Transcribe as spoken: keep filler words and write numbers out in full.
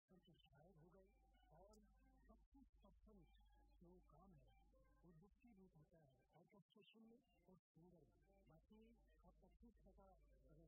Percent शायर हो गए और पच्चीस परसेंट जो काम है वो डिस्ट्रीब्यूट होता है ऑर्केस्ट्रेशन में और सिंगर में। बाकी आप पच्चीस टका